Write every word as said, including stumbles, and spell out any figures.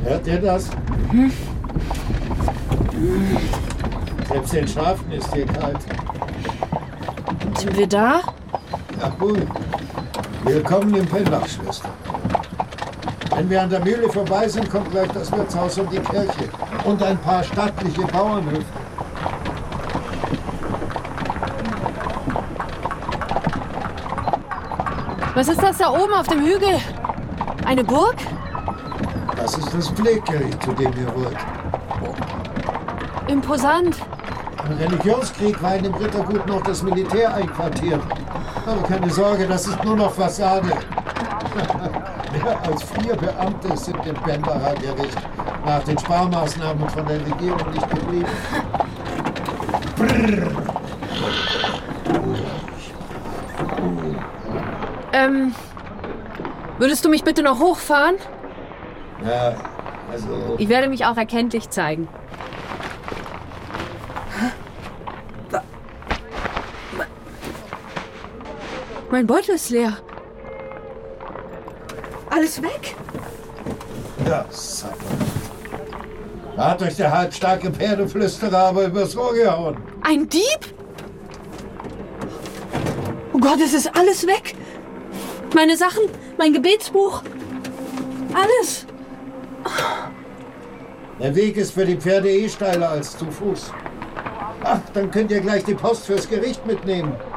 Hört ihr das? Hm? Selbst den Schafen ist hier kalt. Sind wir da? Ach gut. Willkommen im Pellbach, Schwester. Wenn wir an der Mühle vorbei sind, kommt gleich das Wirtshaus und die Kirche. Und ein paar stattliche Bauernhöfe. Was ist das da oben auf dem Hügel? Eine Burg? Das ist das Pfleggericht, zu dem ihr wollt. Imposant. Im Religionskrieg war in dem Rittergut noch das Militär einquartiert. Aber keine Sorge, das ist nur noch Fassade. Mehr als vier Beamte sind im Bembacher Gericht nach den Sparmaßnahmen von der Regierung nicht geblieben. Ähm, würdest du mich bitte noch hochfahren? Ja, also... Ich werde mich auch erkenntlich zeigen. Mein Beutel ist leer. Alles weg? Ja, Sapper. Da hat euch der halbstarke Pferdeflüsterer aber übers Rohr gehauen. Ein Dieb? Oh Gott, es ist alles weg. Meine Sachen, mein Gebetsbuch, alles. Der Weg ist für die Pferde eh steiler als zu Fuß. Ach, dann könnt ihr gleich die Post fürs Gericht mitnehmen.